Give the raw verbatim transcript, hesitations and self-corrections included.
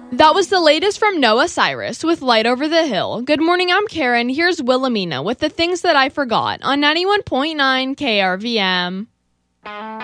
That was the latest from Noah Cyrus with Light Over the Hill. Good morning, I'm Karen. Here's Wilhelmina with the things that I forgot on ninety-one point nine K R V M.